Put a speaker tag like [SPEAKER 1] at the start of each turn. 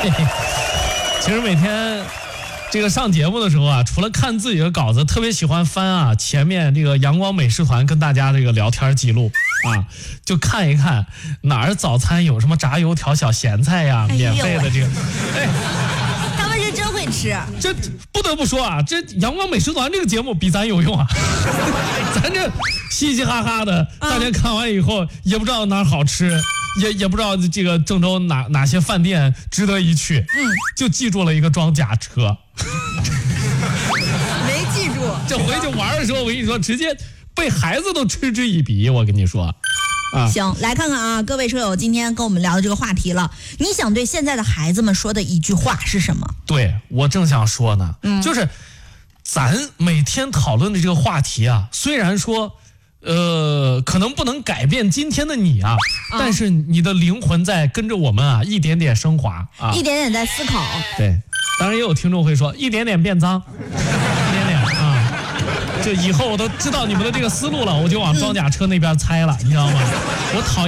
[SPEAKER 1] 其实每天这个上节目的时候啊，除了看自己的稿子，特别喜欢翻啊前面这个阳光美食团跟大家这个聊天记录啊，就看一看哪儿早餐有什么炸油条、小咸菜呀，免费的这个，
[SPEAKER 2] 他们是真会吃。
[SPEAKER 1] 这不得不说啊，这阳光美食团这个节目比咱有用啊，咱这嘻嘻哈哈的，大家看完以后也不知道哪儿好吃。也不知道这个郑州哪些饭店值得一去，就记住了一个装甲车，
[SPEAKER 2] 没记住。
[SPEAKER 1] 这回去玩的时候，我跟你说，直接被孩子都嗤之以鼻。我跟你说，啊，
[SPEAKER 2] 行，来看看啊，各位车友今天跟我们聊的这个话题了，你想对现在的孩子们说的一句话是什么？
[SPEAKER 1] 对，我正想说呢，就是咱每天讨论的这个话题啊，虽然说。可能不能改变今天的你啊，但是你的灵魂在跟着我们啊，一点点升华啊，
[SPEAKER 2] 一点点在思考。
[SPEAKER 1] 对，当然也有听众会说，一点点变脏，一点点啊，这以后我都知道你们的这个思路了，我就往装甲车那边猜了，你知道吗？我讨厌。